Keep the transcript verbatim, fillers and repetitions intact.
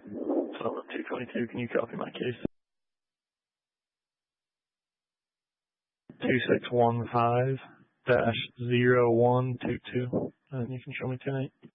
So two twenty-two, can you copy my case? two six one five dash zero one two two. And you can show me tonight.